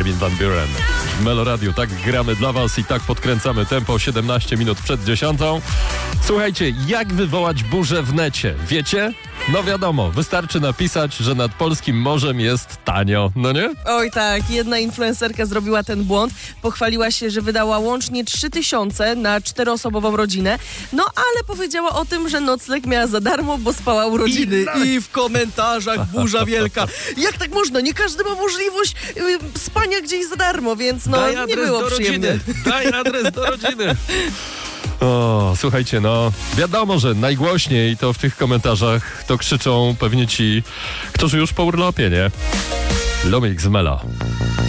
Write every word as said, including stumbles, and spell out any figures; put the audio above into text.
Armin van Buuren. W Meloradiu tak gramy dla was i tak podkręcamy tempo siedemnaście minut przed dziesiątą. Słuchajcie, jak wywołać burzę w necie? Wiecie? No wiadomo, wystarczy napisać, że nad polskim morzem jest tanio, no nie? Oj tak, jedna influencerka zrobiła ten błąd. Pochwaliła się, że wydała łącznie trzy tysiące na czteroosobową rodzinę. No ale powiedziała o tym, że nocleg miała za darmo, bo spała u rodziny. I, I w komentarzach burza wielka. Jak tak można? Nie każdy ma możliwość y, spania gdzieś za darmo, więc no Daj nie było do przyjemnie. rodziny. Daj adres do rodziny. O, słuchajcie, no wiadomo, że najgłośniej to w tych komentarzach to krzyczą pewnie ci, którzy już po urlopie, nie? Lumix z Melo.